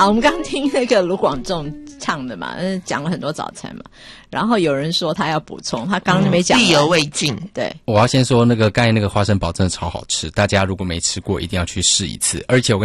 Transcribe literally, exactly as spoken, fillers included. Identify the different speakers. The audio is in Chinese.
Speaker 1: 好，我们刚听那个卢广仲唱的嘛，讲了很多早餐嘛，然后有人说他要补充，他刚刚没讲、嗯，
Speaker 2: 意犹未尽。
Speaker 1: 对，
Speaker 3: 我要先说那个刚才那个花生堡真的超好吃，大家如果没吃过，一定要去试一次，而且我跟